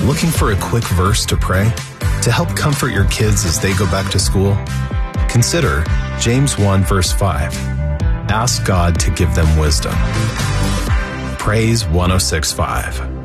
Looking for a quick verse to pray to help comfort your kids as they go back to school? Consider James 1 verse 5. Ask God to give them wisdom. Praise 106.5.